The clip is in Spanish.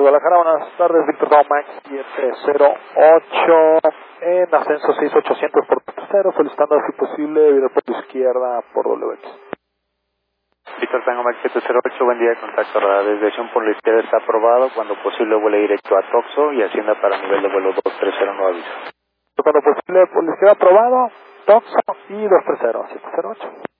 Guadalajara, buenas tardes, Víctor Max 708 en ascenso 6800 por 0, solicitando si posible video por la izquierda por WX. Víctor Tango Max 708, buen día, contacto radar. Desviación por la izquierda está aprobado, cuando posible vuele directo a Toxo y Hacienda para nivel de vuelo 230, no aviso. Cuando posible por la izquierda aprobado, Toxo y 230, 708.